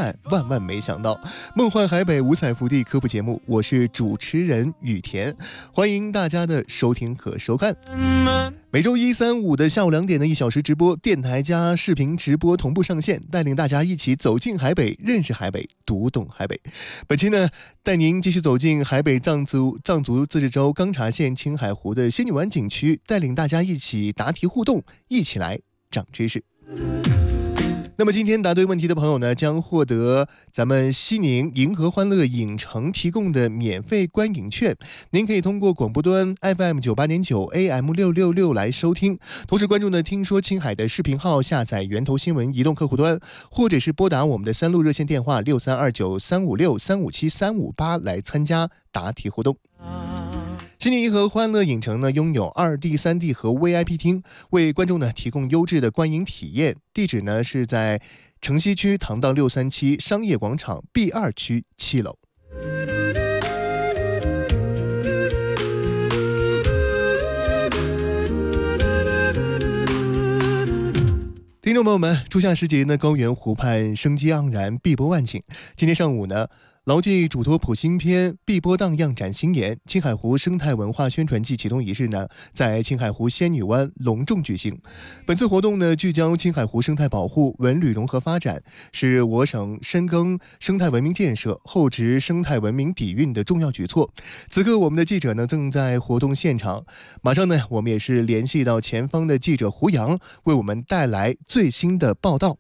万万万没想到，梦幻海北五彩福地科普节目，我是主持人雨田，欢迎大家的收听和收看。每周一、三、五的下午2点的1小时直播，电台加视频直播同步上线，带领大家一起走进海北，认识海北，读懂海北。本期呢，带您继续走进海北藏族自治州钢察县青海湖的仙女湾景区，带领大家一起答题互动，一起来长知识。那么今天答对问题的朋友呢，将获得咱们西宁银河欢乐影城提供的免费观影券。您可以通过广播端 FM 98.9 AM 666来收听，同时关注呢听说青海的视频号，下载源头新闻移动客户端，或者是拨打我们的3路热线电话6329 356 357 358来参加答题互动。西宁银河欢乐影城呢，拥有2D、3D 和 VIP 厅，为观众呢提供优质的观影体验。地址呢是在城西区唐道637商业广场 B2 区7楼。听众朋友们，初夏时节呢，高原湖畔生机盎然，碧波万顷。今天上午呢，牢记嘱托普新篇，碧波荡漾展新颜。青海湖生态文化宣传季启动仪式呢，在青海湖仙女湾隆重举行。本次活动呢，聚焦青海湖生态保护、文旅融合发展，是我省深耕生态文明建设、厚植生态文明底蕴的重要举措。此刻，我们的记者呢，正在活动现场。马上呢，我们也是联系到前方的记者胡杨，为我们带来最新的报道。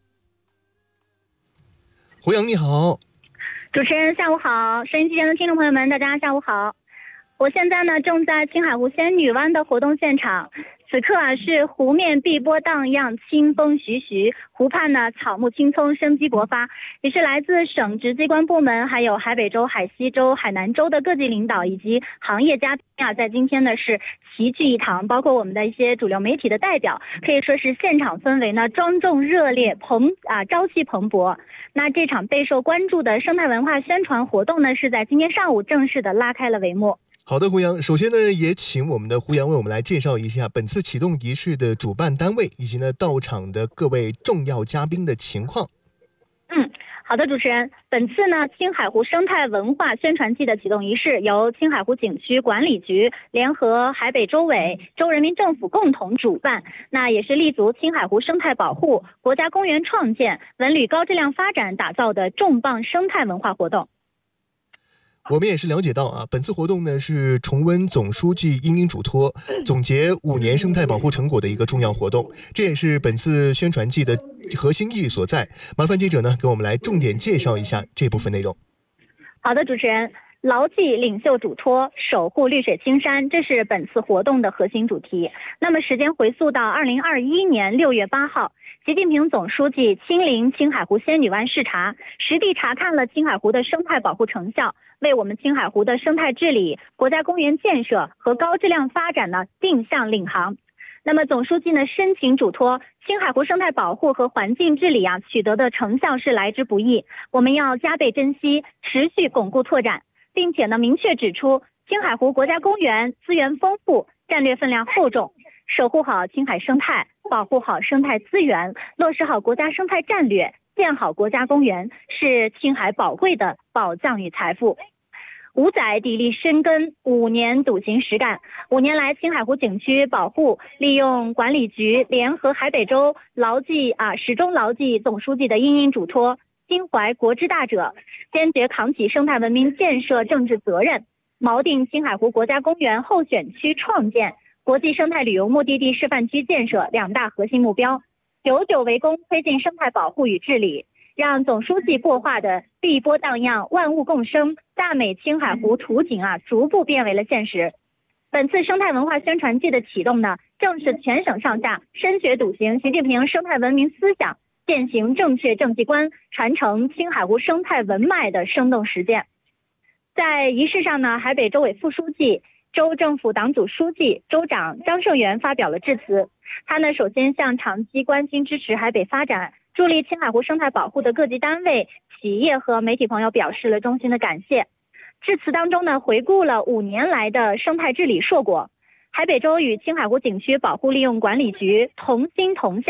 胡杨，你好。 主持人下午好，收音机前的听众朋友们大家下午好。我现在呢正在青海湖仙女湾的活动现场，此刻是湖面碧波荡漾，清风徐徐，湖畔呢草木青葱，生机勃发，也是来自省直机关部门，还有海北州、海西州、海南州的各级领导以及行业嘉宾在今天呢是齐聚一堂，包括我们的一些主流媒体的代表，可以说是现场氛围呢庄重热烈，朝气蓬勃。那这场备受关注的生态文化宣传活动呢，是在今天上午正式的拉开了帷幕。 好的，胡杨，首先呢，也请我们的胡杨为我们来介绍一下本次启动仪式的主办单位以及呢到场的各位重要嘉宾的情况。 好的，主持人，本次呢青海湖生态文化宣传季的启动仪式由青海湖景区管理局联合海北州委、州人民政府共同主办，那也是立足青海湖生态保护、国家公园创建、文旅高质量发展打造的重磅生态文化活动。 我们也是了解到本次活动呢是重温总书记殷殷嘱托，总结5年生态保护成果的一个重要活动，这也是本次宣传季的核心意义所在。麻烦记者呢给我们来重点介绍一下这部分内容。 好的，主持人，牢记领袖嘱托，守护绿水青山，这是本次活动的核心主题。那么时间回溯到2021年6月8号，习近平总书记亲临青海湖仙女湾视察，实地查看了青海湖的生态保护成效，为我们青海湖的生态治理、国家公园建设和高质量发展呢定向领航。那么总书记呢深情嘱托，青海湖生态保护和环境治理取得的成效是来之不易，我们要加倍珍惜，持续巩固拓展，并且呢明确指出，青海湖国家公园资源丰富，战略分量厚重，守护好青海生态，保护好生态资源，落实好国家生态战略，建好国家公园，是青海宝贵的宝藏与财富。5载砥砺深耕，5年笃行实干。5年来，青海湖景区保护利用管理局联合海北州始终牢记总书记的殷殷嘱托，心怀国之大者，坚决扛起生态文明建设政治责任，锚定青海湖国家公园候选区创建、国际生态旅游目的地示范区建设2大核心目标，久久为功，推进生态保护与治理，让总书记擘画的碧波荡漾、万物共生、大美青海湖图景逐步变为了现实。本次生态文化宣传季的启动呢，正是全省上下深学笃行习近平生态文明思想，践行正确政绩观，传承青海湖生态文脉的生动实践。在仪式上呢，海北州委副书记、州政府党组书记、州长张胜元发表了致辞。他呢，首先向长期关心支持海北发展、助力青海湖生态保护的各级单位、企业和媒体朋友表示了衷心的感谢。致辞当中呢，回顾了5年来的生态治理硕果。海北州与青海湖景区保护利用管理局同心同向、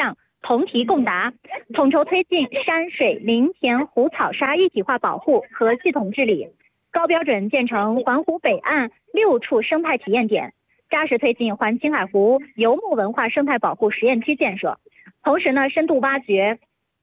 同题共达，统筹推进山水林田湖草沙一体化保护和系统治理，高标准建成环湖北岸6处生态体验点，扎实推进环青海湖游牧文化生态保护实验区建设。同时呢，深度挖掘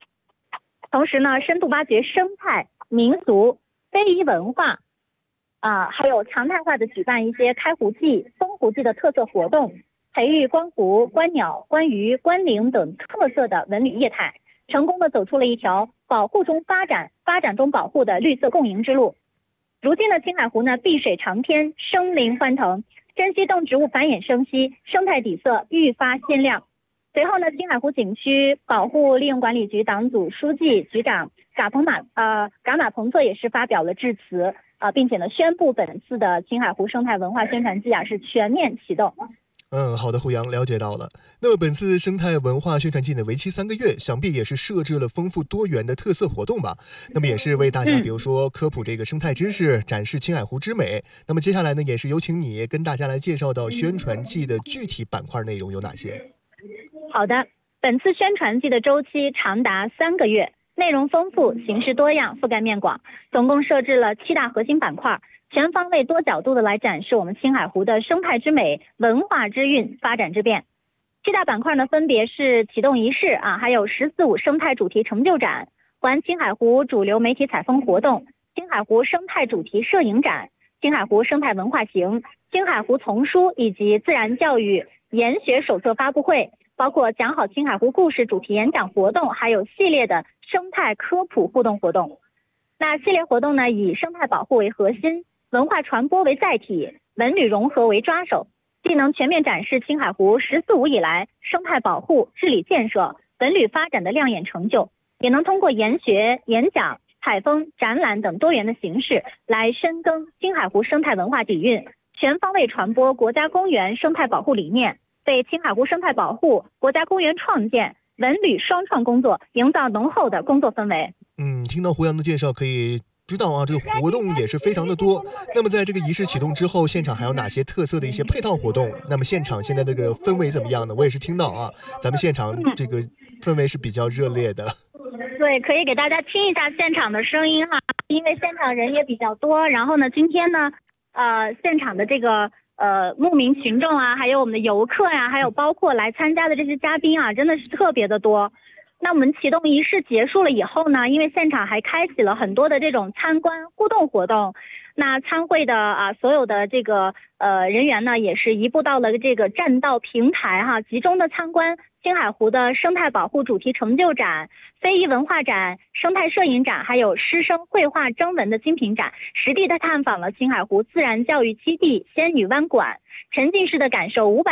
生态民俗非遗文化还有常态化的举办一些开湖季、封湖季的特色活动，培育观湖、观鸟、观鱼、观灵等特色的文旅业态，成功的走出了一条保护中发展、发展中保护的绿色共赢之路。如今的青海湖呢，碧水长天，生灵欢腾，珍稀动植物繁衍生息，生态底色愈发鲜亮。随后呢，青海湖景区保护利用管理局党组书记、局长噶马彭策也是发表了致辞并且呢，宣布本次的青海湖生态文化宣传季是全面启动。 好的，胡杨了解到了。那么本次生态文化宣传季呢，为期3个月，想必也是设置了丰富多元的特色活动吧？那么也是为大家，比如说科普这个生态知识，展示青海湖之美。那么接下来呢，也是有请你跟大家来介绍到宣传季的具体板块内容有哪些。 好的，本次宣传季的周期长达3个月，内容丰富，形式多样，覆盖面广，总共设置了7大核心板块，全方位多角度的来展示我们青海湖的生态之美、文化之韵、发展之变。7大板块呢，分别是启动仪式还有“14·5”生态主题成就展、环青海湖主流媒体采风活动、青海湖生态主题摄影展、青海湖生态文化行、青海湖丛书以及自然教育研学手册发布会，包括讲好青海湖故事主题演讲活动，还有系列的生态科普互动活动。那系列活动呢，以生态保护为核心，文化传播为载体，文旅融合为抓手，既能全面展示青海湖“14·5”以来生态保护、治理建设、文旅发展的亮眼成就，也能通过研学、演讲、采风、展览等多元的形式来深耕青海湖生态文化底蕴，全方位传播国家公园生态保护理念，为青海湖生态保护、国家公园创建、文旅双创工作营造浓厚的工作氛围。 听到胡杨的介绍可以知道这个活动也是非常的多。那么在这个仪式启动之后，现场还有哪些特色的一些配套活动？那么现场现在这个氛围怎么样呢？我也是听到咱们现场这个氛围是比较热烈的。 对，可以给大家听一下现场的声音因为现场人也比较多。然后呢，今天呢，现场的这个牧民群众还有我们的游客还有包括来参加的这些嘉宾真的是特别的多。那我们启动仪式结束了以后呢，因为现场还开启了很多的这种参观互动活动，那参会的所有的这个人员呢，也是移步到了这个栈道平台集中的参观青海湖的生态保护主题成就展、非遗文化展、生态摄影展，还有师生绘画征文的精品展，实地的探访了青海湖自然教育基地仙女湾馆，沉浸式的感受5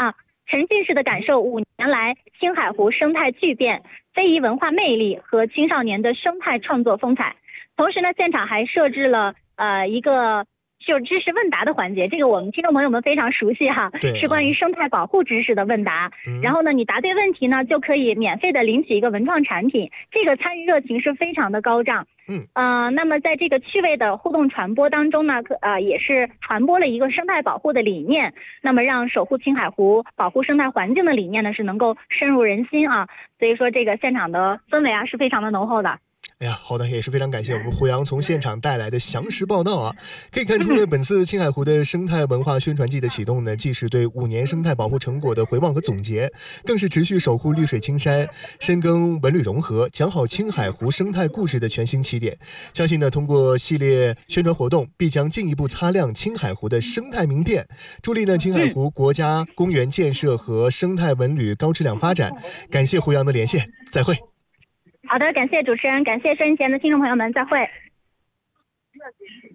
年来青海湖生态巨变、非遗文化魅力和青少年的生态创作风采。同时呢，现场还设置了一个就是知识问答的环节，这个我们听众朋友们非常熟悉是关于生态保护知识的问答。然后呢，你答对问题呢，就可以免费的领取一个文创产品，这个参与热情是非常的高涨。那么在这个趣味的互动传播当中呢，也是传播了一个生态保护的理念，那么让守护青海湖、保护生态环境的理念呢是能够深入人心所以说这个现场的氛围是非常的浓厚的。 哎呀，好的，也是非常感谢我们胡杨从现场带来的详实报道可以看出呢，本次青海湖的生态文化宣传季的启动呢，既是对5年生态保护成果的回望和总结，更是持续守护绿水青山、深耕文旅融合、讲好青海湖生态故事的全新起点。相信呢，通过系列宣传活动，必将进一步擦亮青海湖的生态明辨，助力呢青海湖国家公园建设和生态文旅高质量发展。感谢胡杨的连线，再会。 好的，感谢主持人，感谢收音前的听众朋友们，再会。